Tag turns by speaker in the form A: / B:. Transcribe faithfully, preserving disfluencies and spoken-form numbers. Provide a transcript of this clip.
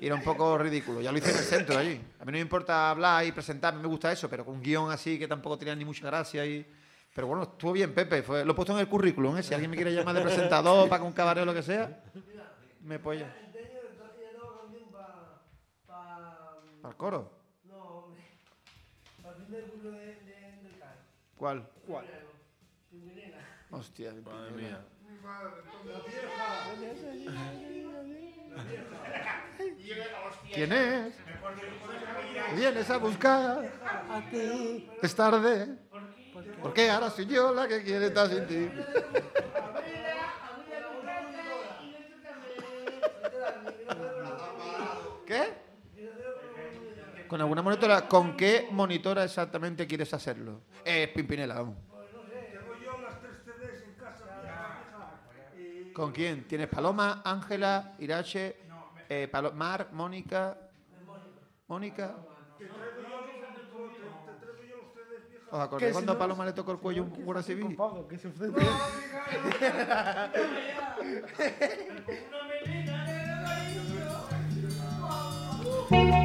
A: Y era un poco ridículo. Ya lo hice en el centro allí. A mí no me importa hablar y presentarme, me gusta eso, pero con un guión así que tampoco tenía ni mucha gracia. Y... Pero bueno, estuvo bien, Pepe. Fue... Lo he puesto en el currículum, ¿eh? Si alguien me quiere llamar de presentador para con un cabaret o lo que sea, me apoya. ¿Para el coro?
B: No, para el primer curso de, de, del C A R.
A: ¿Cuál?
C: ¿Cuál?
B: Pimpinela.
A: Hostia,
D: Madre mía.
A: ¿Quién es? Vienes a buscar a ti. Es tarde. Porque ahora soy yo la que quiere estar sin ti. ¿Qué? Con alguna monitora. ¿Con qué monitora exactamente quieres hacerlo? Eh, Pimpinela, vamos.
C: Tengo yo las tres C Ds en casa. Y
A: ¿Con quién? ¿Tienes Paloma, Ángela, Irache, eh, Palo- Mar, Mónica? Mónica.
C: te traigo yo los, te, te traigo yo los C Ds viejas.
A: ¿Os acordáis cuando a Paloma le tocó el cuello un guardia civil?
C: Pago, que se ofrece.
B: Una menina de cariño.